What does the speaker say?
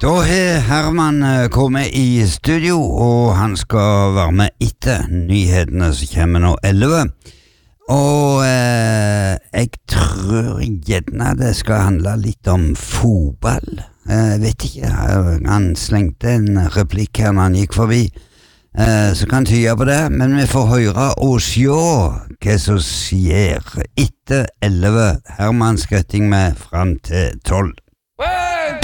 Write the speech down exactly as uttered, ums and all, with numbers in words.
Da har Herman eh, kommet i studio, og han skal være med etter nyhetene som kommer nå elleve. Og eh, jeg tror gjerne det skal handle litt om fotball. Jeg eh, vet ikke, han slengte en replikk her når han gikk forbi, eh, så kan tyde på det, men vi får høre og se hva som skjer etter elleve. Herman Skøtting med frem til tolv. Hey!